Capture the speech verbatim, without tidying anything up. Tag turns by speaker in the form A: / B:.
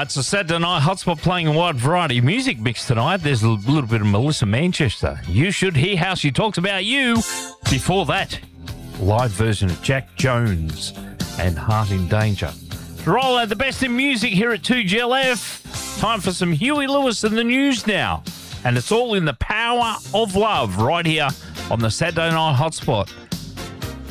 A: it's a Saturday Night Hotspot playing a wide variety of music mix tonight. There's a little bit of Melissa Manchester. You Should Hear How She Talks About You. Before that, live version of Jack Jones and Heart in Danger. Roll out the best in music here at two G L F. Time for some Huey Lewis and the news now. And it's all in the power of love right here on the Saturday Night Hotspot.